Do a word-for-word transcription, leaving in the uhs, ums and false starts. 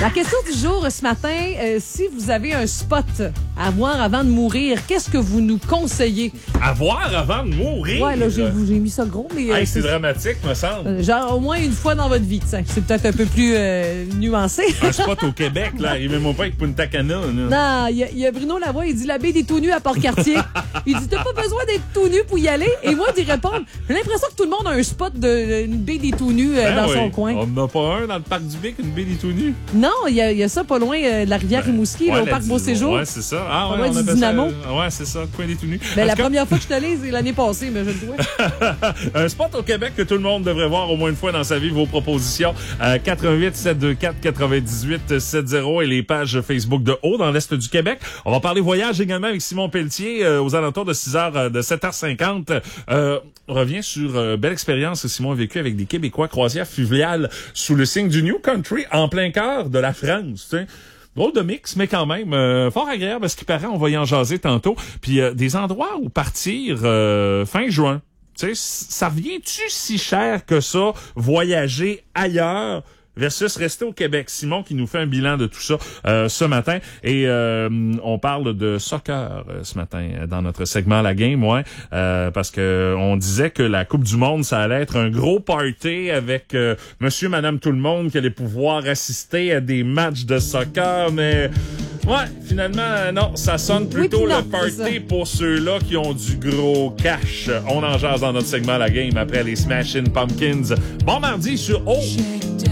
La question du jour ce matin, euh, si vous avez un spot à voir avant de mourir, qu'est-ce que vous nous conseillez? À voir avant de mourir? Ouais, là, j'ai, j'ai mis ça gros, mais... Euh, hey, c'est, c'est dramatique, me semble. Euh, genre au moins une fois dans votre vie, t'sais. C'est peut-être un peu plus euh, nuancé. Un spot au Québec, là. Arrivez-moi pas avec Punta Cana. Là. Non, il y, y a Bruno Lavoie, il dit la baie des tout nus à Port-Cartier. Il dit t'as pas besoin d'être tout nu pour y aller. Et moi, d'y répondre, j'ai l'impression que tout le monde a un spot de une baie des tout nus euh, ben dans oui. son coin. On n'en a pas un dans le parc du Bic, une baie des tout nus? Non, il y, y a ça pas loin euh, de la rivière Rimouski, ouais, là, au parc di- Beau Séjour. Ouais, c'est ça. Ah, Pas ouais, loin on du appelle Dynamo. ça. Ouais, c'est ça, le coin des tout nus. Ben, la Parce première fois que je te l'ai, c'est l'année passée, mais je le dois. Un spot au Québec que tout le monde devrait voir au moins une fois dans sa vie. Vos propositions euh, quatre un huit sept deux quatre quatre-vingt-dix-huit soixante et les pages Facebook de Haut dans l'Est du Québec. On va parler voyage également avec Simon Pelletier euh, aux alentours de six heures, euh, de sept heures cinquante. Euh, on revient sur euh, belle expérience que Simon a vécue avec des Québécois, croisière fluviale sous le signe du New Country en plein cœur de la France. T'sais. Drôle de mix, mais quand même euh, fort agréable parce qu'il paraît, on va y en jaser tantôt. Puis euh, des endroits où partir euh, fin juin. Tu sais, ça revient-tu si cher que ça, voyager ailleurs versus rester au Québec? Simon qui nous fait un bilan de tout ça euh, ce matin. Et euh, on parle de soccer euh, ce matin dans notre segment La Game, ouais, euh, parce que on disait que la Coupe du Monde, ça allait être un gros party avec euh, monsieur, madame, tout le monde qui allait pouvoir assister à des matchs de soccer, mais... Ouais, finalement, non, ça sonne plutôt oui, non, le party pour ceux-là qui ont du gros cash. On en jase dans notre segment La Game après les Smashing Pumpkins. Bon mardi sur O.